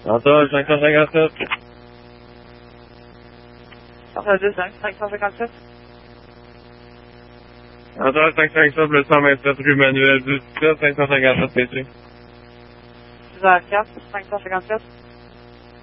Attends, 557. Attends, 557. Attends, 557, le 127 rue Manuel du 17, 557 PC. 6h04, 557.